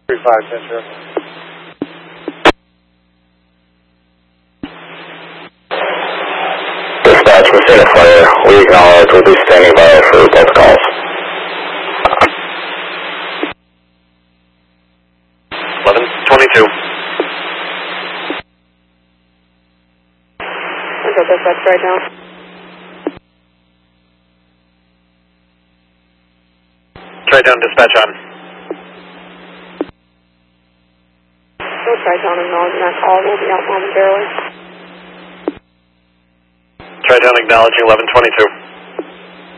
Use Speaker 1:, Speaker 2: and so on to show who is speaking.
Speaker 1: 35, Central.
Speaker 2: Dispatch, we've seen a flare. We acknowledge. We'll be standing by for both calls.
Speaker 3: 1122.
Speaker 4: Central Dispatch, right now.
Speaker 3: Tri-Town dispatch on.
Speaker 4: We'll Tri-Town acknowledging that call. We'll be out momentarily.
Speaker 3: Tri-Town acknowledging 1122.